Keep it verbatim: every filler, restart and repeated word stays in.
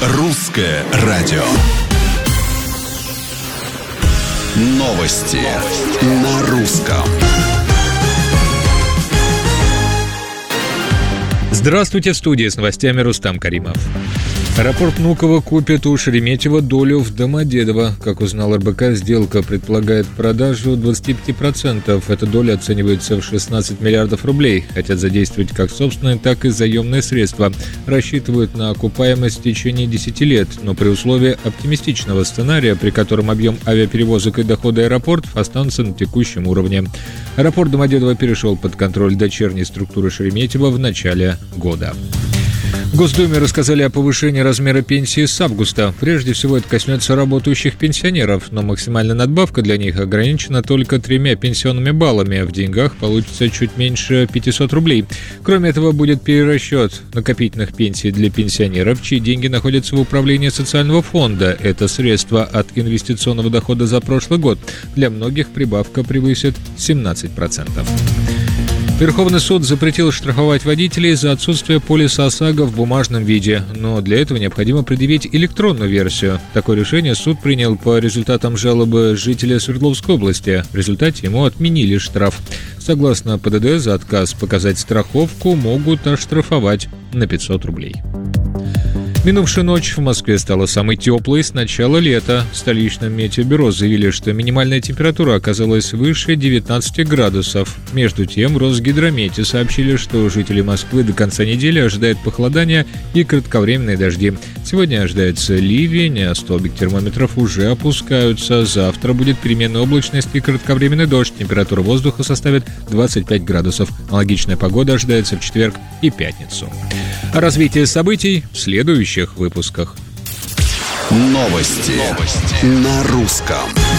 Русское радио. Новости на русском. Здравствуйте, в студии с новостями Рустам Каримов. Аэропорт Внуково купит у Шереметьево долю в Домодедово. Как узнал эр бэ ка, сделка предполагает продажу двадцать пять процентов. Эта доля оценивается в шестнадцать миллиардов рублей. Хотят задействовать как собственные, так и заемные средства. Рассчитывают на окупаемость в течение десяти лет, но при условии оптимистичного сценария, при котором объем авиаперевозок и доходы аэропортов останутся на текущем уровне. Аэропорт Домодедово перешел под контроль дочерней структуры Шереметьево в начале года. В Госдуме рассказали о повышении размера пенсии с августа. Прежде всего, это коснется работающих пенсионеров, но максимальная надбавка для них ограничена только тремя пенсионными баллами. В деньгах получится чуть меньше пятьсот рублей. Кроме этого, будет перерасчет накопительных пенсий для пенсионеров, чьи деньги находятся в управлении социального фонда. Это средства от инвестиционного дохода за прошлый год. Для многих прибавка превысит семнадцать процентов. Верховный суд запретил штрафовать водителей за отсутствие полиса ОСАГО в бумажном виде, но для этого необходимо предъявить электронную версию. Такое решение суд принял по результатам жалобы жителя Свердловской области. В результате ему отменили штраф. Согласно пэ дэ дэ, за отказ показать страховку могут оштрафовать на пятьсот рублей. Минувшая ночь в Москве стала самой теплой с начала лета. В столичном метеобюро заявили, что минимальная температура оказалась выше девятнадцати градусов. Между тем, в Росгидромете сообщили, что жители Москвы до конца недели ожидают похолодания и кратковременные дожди. Сегодня ожидается ливень, а столбик термометров уже опускаются. Завтра будет переменная облачность и кратковременный дождь. Температура воздуха составит двадцать пять градусов. Аналогичная погода ожидается в четверг и пятницу. О развитии событий в следующих выпусках. Новости, Новости. на русском.